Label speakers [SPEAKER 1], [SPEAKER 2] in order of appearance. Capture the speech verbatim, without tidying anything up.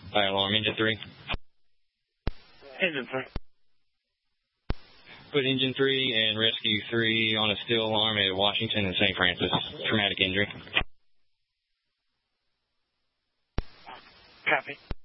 [SPEAKER 1] Fire alarm, engine three.
[SPEAKER 2] Engine three.
[SPEAKER 1] Put engine three and rescue three on a still alarm at Washington and Saint Francis. Traumatic injury.
[SPEAKER 2] Copy.